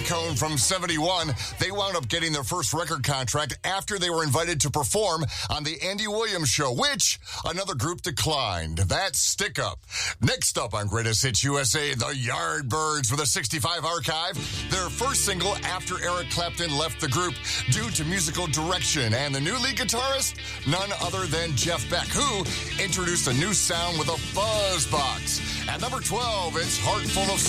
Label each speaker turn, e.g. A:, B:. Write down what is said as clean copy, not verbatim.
A: Cone from 71. They wound up getting their first record contract after they were invited to perform on the Andy Williams Show, which another group declined. That's Stick Up. Next up on Greatest Hits USA, the Yardbirds with a 65 archive. Their first single after Eric Clapton left the group due to musical direction. And the new lead guitarist, none other than Jeff Beck, who introduced a new sound with a fuzz box. At number 12, it's Heart Full of